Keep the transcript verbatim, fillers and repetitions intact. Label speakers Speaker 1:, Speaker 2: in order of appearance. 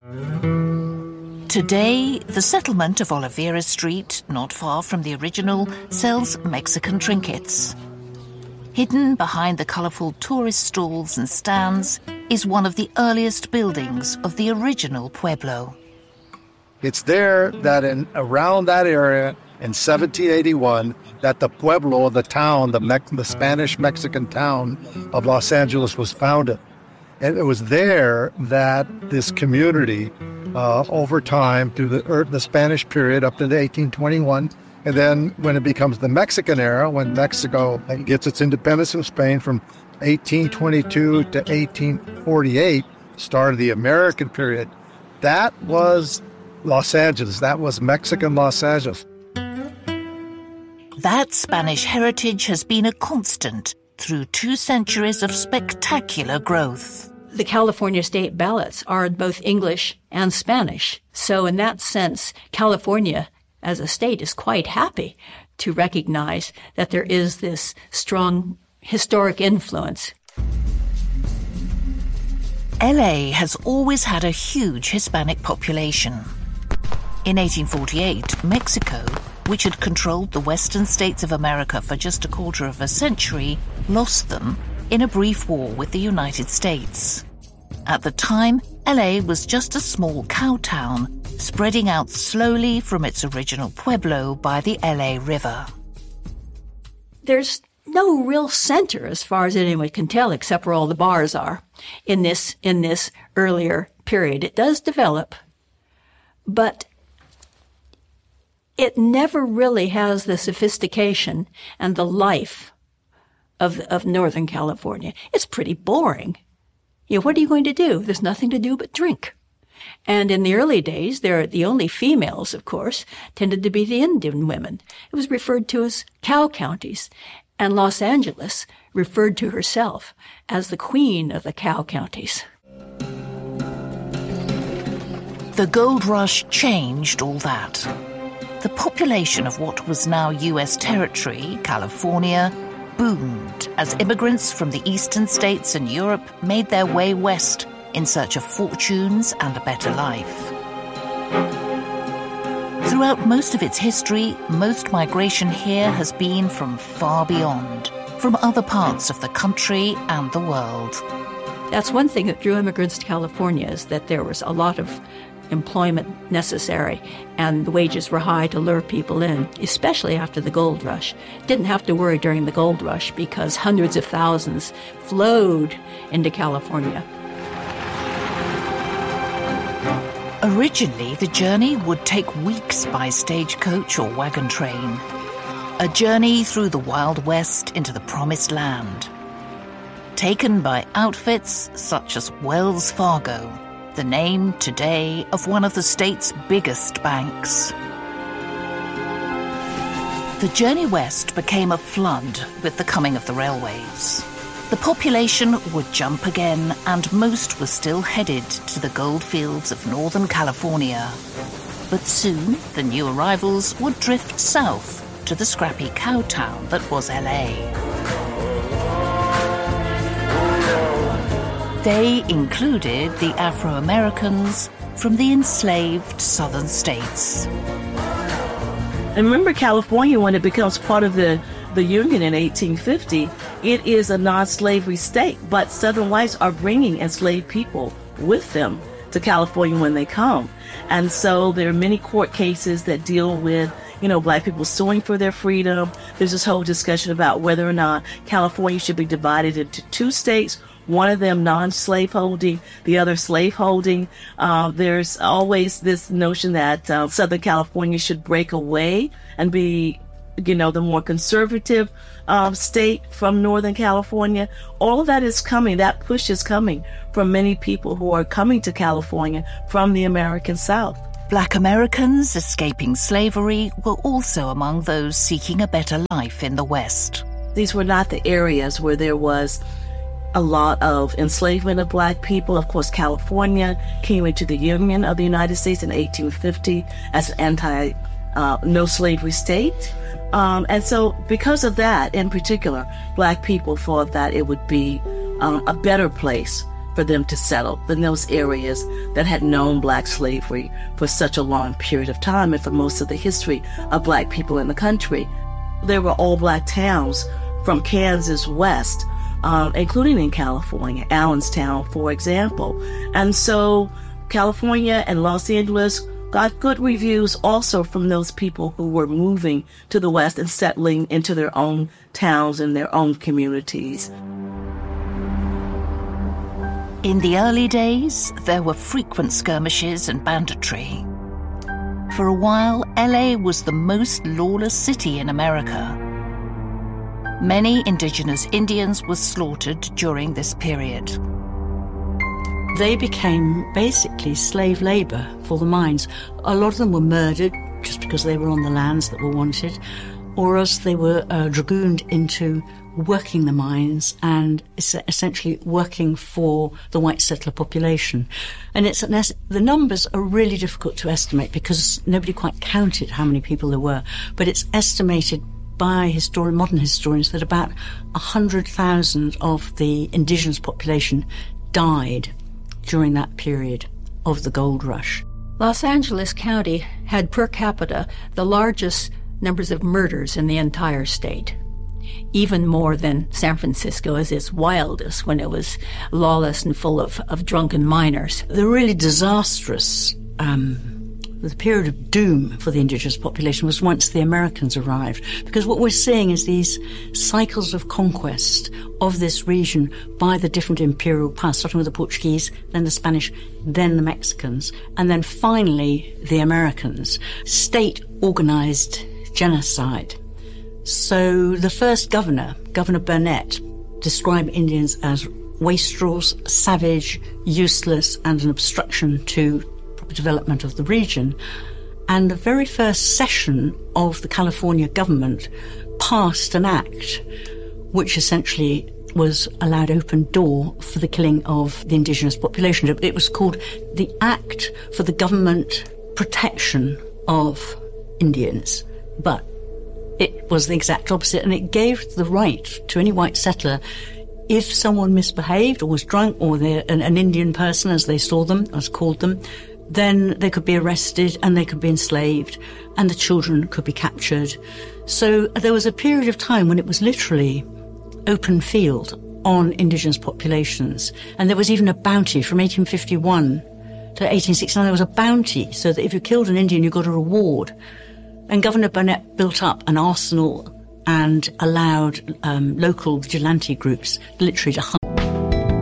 Speaker 1: Today, the settlement of Oliveira Street, not far from the original, sells Mexican trinkets. Hidden behind the colourful tourist stalls and stands is one of the earliest buildings of the original Pueblo.
Speaker 2: It's there that in around that area in seventeen eighty-one that the Pueblo, the town, the, Me- the Spanish-Mexican town of Los Angeles was founded. And it was there that this community, uh, over time, through the, er, the Spanish period up to eighteen twenty-one, and then when it becomes the Mexican era, when Mexico gets its independence from Spain from eighteen twenty-two to eighteen forty-eight, started the American period. That was Los Angeles. That was Mexican Los Angeles.
Speaker 1: That Spanish heritage has been a constant through two centuries of spectacular growth.
Speaker 3: The California state ballots are both English and Spanish. So in that sense, California as a state is quite happy to recognize that there is this strong historic influence.
Speaker 1: L A has always had a huge Hispanic population. In eighteen forty-eight, Mexico, which had controlled the western states of America for just a quarter of a century, lost them in a brief war with the United States. At the time, L A was just a small cow town, spreading out slowly from its original Pueblo by the L A River.
Speaker 3: There's no real center, as far as anyone can tell, except where all the bars are in this in this earlier period. It does develop, but it never really has the sophistication and the life of of Northern California. It's pretty boring. You know, what are you going to do? There's nothing to do but drink. And in the early days, they're the only females, of course, tended to be the Indian women. It was referred to as cow counties. And Los Angeles referred to herself as the queen of the cow counties.
Speaker 1: The gold rush changed all that. The population of what was now U S territory, California, boomed as immigrants from the eastern states and Europe made their way west in search of fortunes and a better life. Throughout most of its history, most migration here has been from far beyond, from other parts of the country and the world.
Speaker 3: That's one thing that drew immigrants to California, is that there was a lot of employment necessary, and the wages were high to lure people in, especially after the gold rush. Didn't have to worry during the gold rush because hundreds of thousands flowed into California.
Speaker 1: Originally, the journey would take weeks by stagecoach or wagon train. A journey through the Wild West into the Promised Land. Taken by outfits such as Wells Fargo, the name today of one of the state's biggest banks. The journey west became a flood with the coming of the railways. The population would jump again, and most were still headed to the gold fields of Northern California. But soon, the new arrivals would drift south to the scrappy cow town that was L A. They included the Afro-Americans from the enslaved southern states.
Speaker 4: And remember, California, when it becomes part of the, the Union in eighteen fifty, it is a non-slavery state, but Southern whites are bringing enslaved people with them to California when they come. And so there are many court cases that deal with, you know, black people suing for their freedom. There's this whole discussion about whether or not California should be divided into two states, one of them non-slaveholding, the other slaveholding. Uh, there's always this notion that uh, Southern California should break away and be, you know, the more conservative uh, state from Northern California. All of that is coming. That push is coming from many people who are coming to California from the American South.
Speaker 1: Black Americans escaping slavery were also among those seeking a better life in the West.
Speaker 4: These were not the areas where there was a lot of enslavement of black people. Of course, California came into the Union of the United States in eighteen fifty as an anti, uh, no slavery state. Um, and so because of that, in particular, black people thought that it would be um, a better place for them to settle in those areas that had known black slavery for such a long period of time and for most of the history of black people in the country. There were all black towns from Kansas west, uh, including in California, Allenstown, for example. And so California and Los Angeles got good reviews also from those people who were moving to the West and settling into their own towns and their own communities.
Speaker 1: In the early days, there were frequent skirmishes and banditry. For a while, L A was the most lawless city in America. Many indigenous Indians were slaughtered during this period.
Speaker 3: They became basically slave labor for the mines. A lot of them were murdered just because they were on the lands that were wanted, or else they were uh, dragooned into working the mines and essentially working for the white settler population. And it's an es- the numbers are really difficult to estimate because nobody quite counted how many people there were, but it's estimated by historian, modern historians that about one hundred thousand of the indigenous population died during that period of the gold rush.
Speaker 5: Los Angeles County had per capita the largest numbers of murders in the entire state, even more than San Francisco as its wildest when it was lawless and full of, of drunken miners.
Speaker 3: The really disastrous um, the period of doom for the indigenous population was once the Americans arrived, because what we're seeing is these cycles of conquest of this region by the different imperial powers, starting with the Portuguese, then the Spanish, then the Mexicans, and then finally the Americans. State-organized genocide. So the first governor, Governor Burnett, described Indians as wastrels, savage, useless, and an obstruction to development of the region. And the very first session of the California government passed an act which essentially was allowed open door for the killing of the indigenous population. It was called the Act for the Government Protection of Indians, but it was the exact opposite, and it gave the right to any white settler, if someone misbehaved or was drunk, or an, an Indian person as they saw them, as called them, then they could be arrested and they could be enslaved and the children could be captured. So there was a period of time when it was literally open field on indigenous populations. And there was even a bounty from eighteen fifty-one to eighteen sixty-nine. There was a bounty so that if you killed an Indian, you got a reward. And Governor Burnett built up an arsenal and allowed um, local vigilante groups literally to hunt.